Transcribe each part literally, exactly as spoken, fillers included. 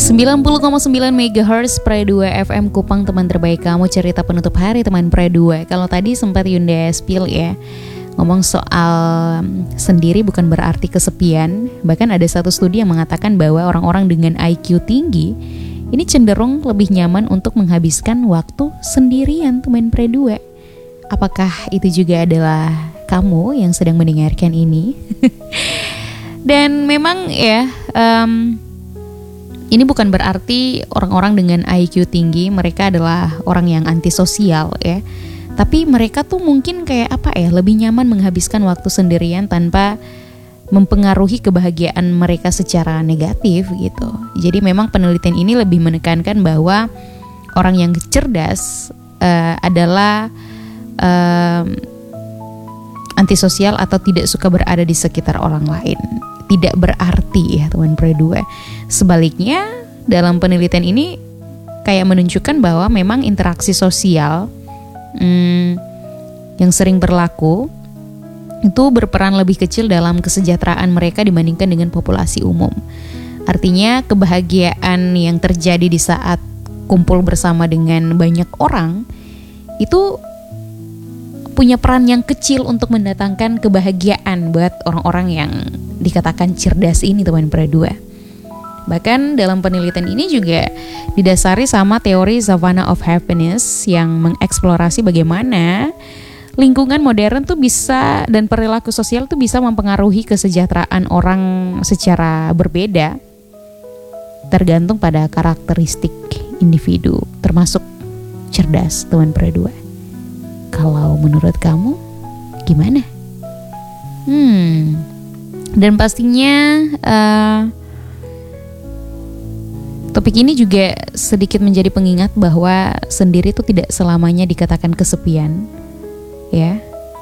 sembilan puluh koma sembilan megahertz Pre dua F M Kupang, teman terbaik kamu, cerita penutup hari teman Pre dua. Kalau tadi sempat Yunda spill ya, ngomong soal sendiri bukan berarti kesepian. Bahkan ada satu studi yang mengatakan bahwa orang-orang dengan I Q tinggi ini cenderung lebih nyaman untuk menghabiskan waktu sendirian teman Pre dua. Apakah itu juga adalah kamu yang sedang mendengarkan ini? Dan memang ya, um, ini bukan berarti orang-orang dengan I Q tinggi mereka adalah orang yang antisosial ya. Tapi mereka tuh mungkin kayak apa ya, lebih nyaman menghabiskan waktu sendirian tanpa mempengaruhi kebahagiaan mereka secara negatif gitu. Jadi memang penelitian ini lebih menekankan bahwa orang yang cerdas uh, adalah uh, antisosial atau tidak suka berada di sekitar orang lain. Tidak berarti ya teman Pre dua. Sebaliknya dalam penelitian ini kayak menunjukkan bahwa memang interaksi sosial hmm, yang sering berlaku itu berperan lebih kecil dalam kesejahteraan mereka dibandingkan dengan populasi umum. Artinya kebahagiaan yang terjadi di saat kumpul bersama dengan banyak orang itu punya peran yang kecil untuk mendatangkan kebahagiaan buat orang-orang yang dikatakan cerdas ini teman Pre dua. Bahkan dalam penelitian ini juga didasari sama teori Savannah of Happiness yang mengeksplorasi bagaimana lingkungan modern tuh bisa dan perilaku sosial tuh bisa mempengaruhi kesejahteraan orang secara berbeda tergantung pada karakteristik individu, termasuk cerdas teman Pre dua. Kalau menurut kamu gimana? Hmm, dan pastinya uh, topik ini juga sedikit menjadi pengingat bahwa sendiri itu tidak selamanya dikatakan kesepian, ya.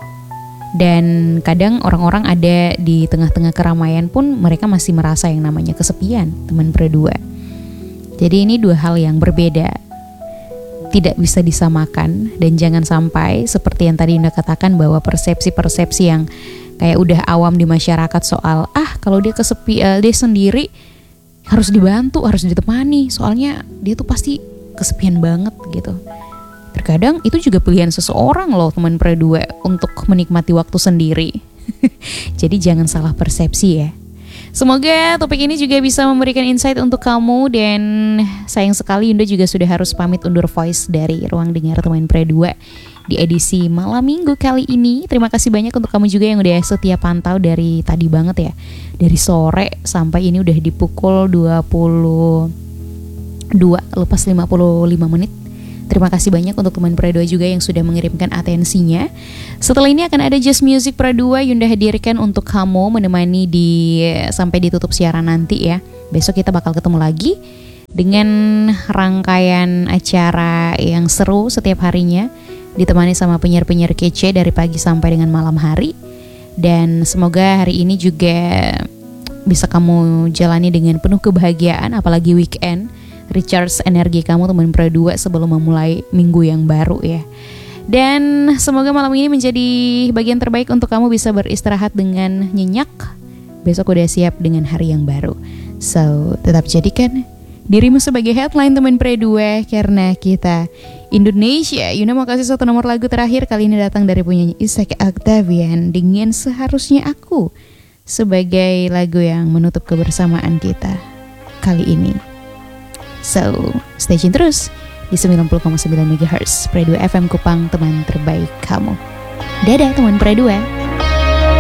Dan kadang orang-orang ada di tengah-tengah keramaian pun mereka masih merasa yang namanya kesepian, teman Pre dua. Jadi ini dua hal yang berbeda, tidak bisa disamakan. Dan jangan sampai seperti yang tadi Yunda katakan bahwa persepsi-persepsi yang kayak udah awam di masyarakat soal ah kalau dia kesepi, uh, dia sendiri harus dibantu, harus ditemani, soalnya dia tuh pasti kesepian banget gitu. Terkadang itu juga pilihan seseorang loh teman Pre dua untuk menikmati waktu sendiri. Jadi jangan salah persepsi ya. Semoga topik ini juga bisa memberikan insight untuk kamu. Dan sayang sekali Yunda juga sudah harus pamit undur voice dari Ruang Dengar Teman Pre dua di edisi malam minggu kali ini. Terima kasih banyak untuk kamu juga yang udah setia pantau dari tadi banget ya, dari sore sampai ini udah di pukul dua puluh dua lepas lima puluh lima menit. Terima kasih banyak untuk teman Pre dua juga yang sudah mengirimkan atensinya. Setelah ini akan ada Just Music Pre dua Yunda hadirkan untuk kamu menemani di sampai ditutup siaran nanti ya. Besok kita bakal ketemu lagi dengan rangkaian acara yang seru setiap harinya, ditemani sama penyiar-penyiar kece dari pagi sampai dengan malam hari. Dan semoga hari ini juga bisa kamu jalani dengan penuh kebahagiaan, apalagi weekend. Recharge energi kamu teman Pre dua sebelum memulai minggu yang baru ya. Dan semoga malam ini menjadi bagian terbaik untuk kamu bisa beristirahat dengan nyenyak. Besok udah siap dengan hari yang baru. So, tetap jadikan dirimu sebagai headline teman Pre dua, karena kita Indonesia. Yuna mau kasih satu nomor lagu terakhir, kali ini datang dari penyanyi Isaac Octavian dengan Seharusnya Aku, sebagai lagu yang menutup kebersamaan kita kali ini. So, stay tune terus di sembilan puluh koma sembilan megahertz Pre dua F M Kupang, teman terbaik kamu. Dadah teman Pre dua.